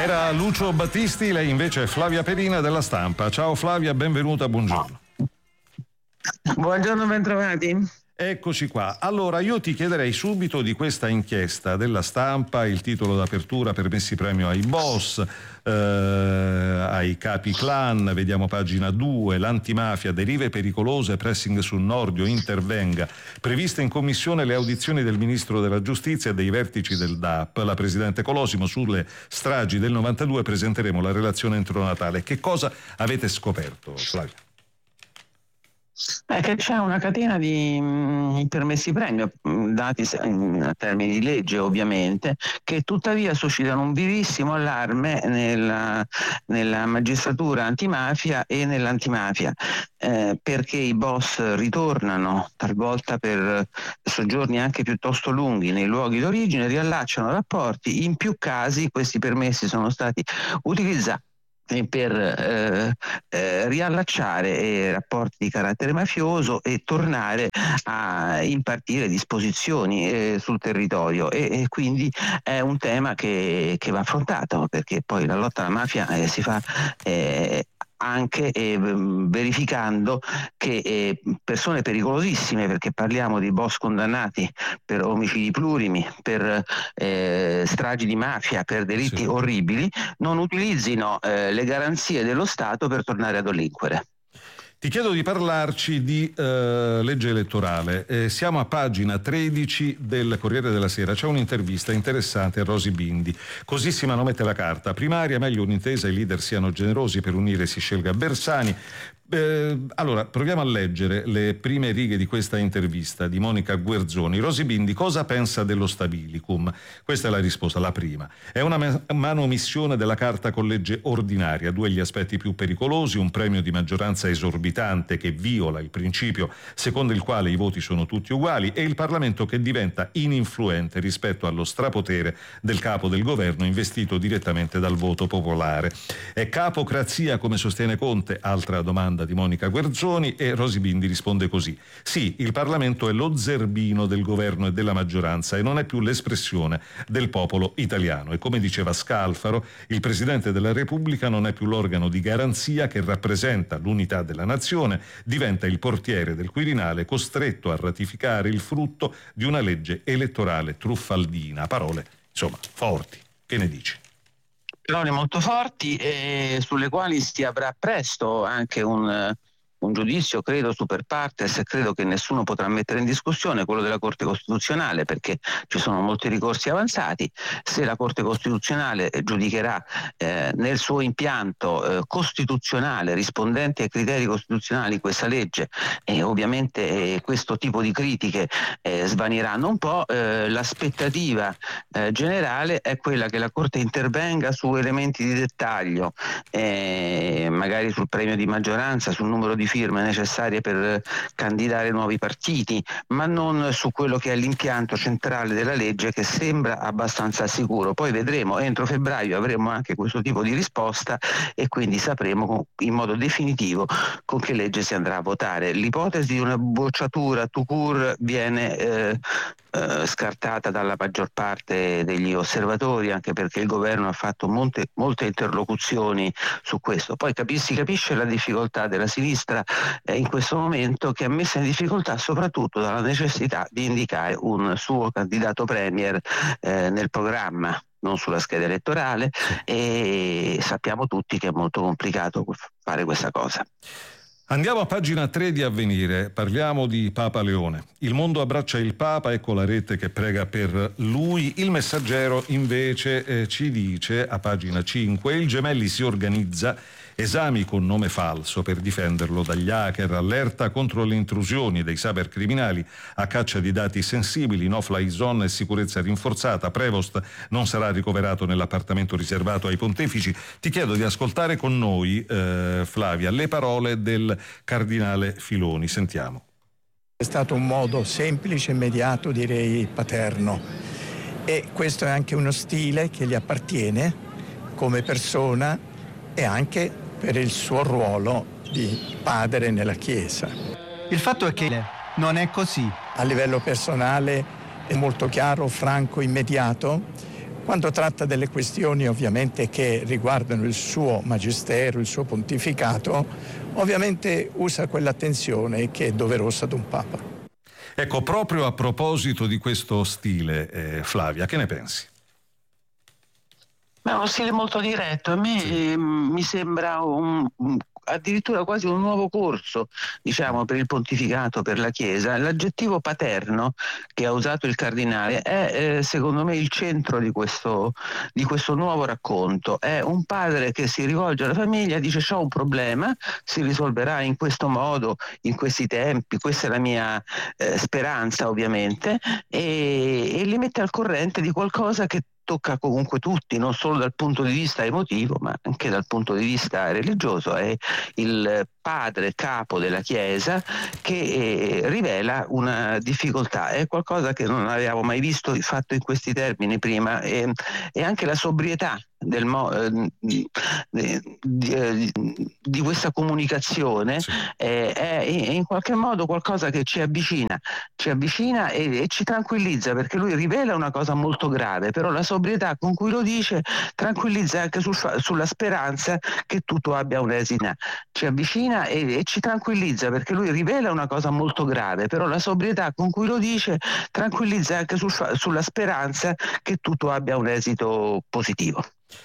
Era Lucio Battisti, lei invece è Flavia Perina della Stampa. Ciao Flavia, benvenuta, buongiorno. Buongiorno, bentrovati. Eccoci qua. Allora, io ti chiederei subito di questa inchiesta della Stampa, il titolo d'apertura: permessi premio ai boss, ai capi clan, vediamo pagina 2, l'antimafia, derive pericolose, pressing sul Nordio, intervenga. Previste in commissione le audizioni del ministro della giustizia e dei vertici del DAP, la presidente Colosimo. Sulle stragi del 92 presenteremo la relazione entro Natale. Che cosa avete scoperto, Flavia? Che c'è una catena di permessi premio dati in termini di legge, ovviamente, che tuttavia suscitano un vivissimo allarme nella magistratura antimafia e nell'antimafia, perché i boss ritornano talvolta per soggiorni anche piuttosto lunghi nei luoghi d'origine, riallacciano rapporti. In più casi questi permessi sono stati utilizzati per riallacciare rapporti di carattere mafioso e tornare a impartire disposizioni sul territorio, e quindi è un tema che va affrontato, perché poi la lotta alla mafia si fa anche verificando che persone pericolosissime, perché parliamo di boss condannati per omicidi plurimi, per stragi di mafia, per delitti orribili, non utilizzino le garanzie dello Stato per tornare a delinquere. Ti chiedo di parlarci di legge elettorale. Siamo a pagina 13 del Corriere della Sera. C'è un'intervista interessante a Rosy Bindi. Così si manomette la carta. Primaria, meglio un'intesa, i leader siano generosi, per unire si scelga Bersani. Allora, proviamo a leggere le prime righe di questa intervista di Monica Guerzoni. Rosy Bindi, cosa pensa dello stabilicum? Questa è la risposta, la prima. È una manomissione della carta con legge ordinaria, due gli aspetti più pericolosi: un premio di maggioranza esorbitante che viola il principio secondo il quale i voti sono tutti uguali, e il Parlamento che diventa ininfluente rispetto allo strapotere del capo del governo investito direttamente dal voto popolare. È capocrazia, come sostiene Conte? Altra domanda di Monica Guerzoni, e Rosy Bindi risponde così: sì, il Parlamento è lo zerbino del governo e della maggioranza e non è più l'espressione del popolo italiano. E come diceva Scalfaro, il Presidente della Repubblica non è più l'organo di garanzia che rappresenta l'unità della nazione, diventa il portiere del Quirinale, costretto a ratificare il frutto di una legge elettorale truffaldina. Parole, insomma, forti. Che ne dici? Parole molto forti, sulle quali si avrà presto anche un giudizio, credo, super partes, e credo che nessuno potrà mettere in discussione, quello della Corte Costituzionale, perché ci sono molti ricorsi avanzati. Se la Corte Costituzionale giudicherà nel suo impianto costituzionale, rispondente ai criteri costituzionali, questa legge, ovviamente questo tipo di critiche svaniranno un po'. L'aspettativa generale è quella che la Corte intervenga su elementi di dettaglio, magari sul premio di maggioranza, sul numero di firme necessarie per candidare nuovi partiti, ma non su quello che è l'impianto centrale della legge, che sembra abbastanza sicuro. Poi vedremo, entro febbraio avremo anche questo tipo di risposta e quindi sapremo in modo definitivo con che legge si andrà a votare. L'ipotesi di una bocciatura tout court viene scartata dalla maggior parte degli osservatori, anche perché il governo ha fatto molte interlocuzioni su questo. Poi si capisce la difficoltà della sinistra in questo momento, che è messa in difficoltà soprattutto dalla necessità di indicare un suo candidato premier nel programma, non sulla scheda elettorale, e sappiamo tutti che è molto complicato fare questa cosa. Andiamo a pagina 3 di Avvenire, parliamo di Papa Leone. Il mondo abbraccia il Papa, ecco la rete che prega per lui. Il Messaggero invece ci dice a pagina 5: il Gemelli si organizza, esami con nome falso per difenderlo dagli hacker, allerta contro le intrusioni dei cybercriminali a caccia di dati sensibili, no-fly zone e sicurezza rinforzata. Prevost non sarà ricoverato nell'appartamento riservato ai pontefici. Ti chiedo di ascoltare con noi, Flavia, le parole del cardinale Filoni. Sentiamo. È stato un modo semplice, immediato, direi paterno, e questo è anche uno stile che gli appartiene come persona e anche per il suo ruolo di padre nella Chiesa. Il fatto è che non è così. A livello personale è molto chiaro, franco, immediato, Quando tratta delle questioni ovviamente che riguardano il suo magistero, il suo pontificato, ovviamente usa quell'attenzione che è doverosa ad un Papa. Ecco, proprio a proposito di questo stile, Flavia, che ne pensi? Ma è uno stile molto diretto, a me mi sembra addirittura quasi un nuovo corso, diciamo, per il pontificato, per la Chiesa. L'aggettivo paterno che ha usato il cardinale è secondo me il centro di questo nuovo racconto. È un padre che si rivolge alla famiglia, dice: c'ho un problema, si risolverà in questo modo, in questi tempi, questa è la mia speranza ovviamente, e li mette al corrente di qualcosa che tocca comunque tutti, non solo dal punto di vista emotivo ma anche dal punto di vista religioso. È il padre capo della Chiesa che rivela una difficoltà, è qualcosa che non avevamo mai visto fatto in questi termini prima, e anche la sobrietà di questa comunicazione è in qualche modo qualcosa che ci avvicina e ci tranquillizza, perché lui rivela una cosa molto grave, però la sobrietà con cui lo dice tranquillizza anche sulla speranza che tutto abbia un'esina. Ci avvicina e ci tranquillizza, perché lui rivela una cosa molto grave, però la sobrietà con cui lo dice tranquillizza anche sulla speranza che tutto abbia un esito positivo.